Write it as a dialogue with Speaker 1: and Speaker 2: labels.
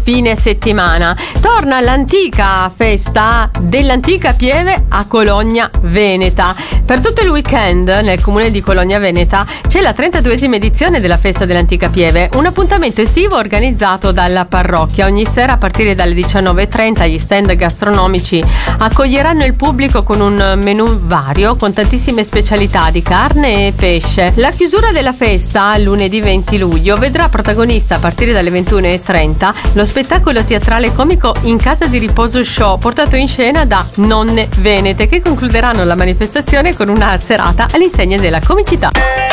Speaker 1: fine settimana. Torna l'antica festa dell'Antica Pieve a Cologna Veneta. Per tutto il weekend nel comune di Cologna Veneta c'è la 32esima edizione della festa dell'Antica Pieve, un appuntamento estivo organizzato dalla parrocchia. Ogni sera a partire dalle 19:30 gli stand gastronomici accoglieranno il pubblico con un menù vario con tantissime specialità di carne e pesce. La chiusura della festa, lunedì 20 luglio, vedrà protagonista a partire dalle 21:30 lo spettacolo teatrale comico In Casa di Riposo Show, portato in scena da Nonne Venete, che concluderanno la manifestazione con una serata all'insegna della comicità.